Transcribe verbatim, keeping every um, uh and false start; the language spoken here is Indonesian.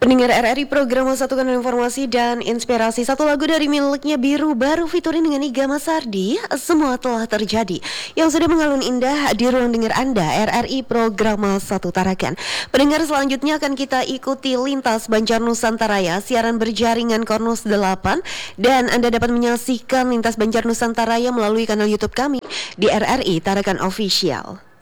Pendengar R R I program Satukan Informasi dan Inspirasi. Satu lagu dari miliknya Biru baru featuring dengan Iga Mas Sardi, Semua Telah Terjadi, yang sudah mengalun indah di ruang dengar Anda R R I program Satu Tarakan. Pendengar, selanjutnya akan kita ikuti Lintas Banjar Nusantara, siaran berjaringan Kornus delapan, dan Anda dapat menyaksikan Lintas Banjar Nusantara melalui kanal YouTube kami di R R I Tarakan Official.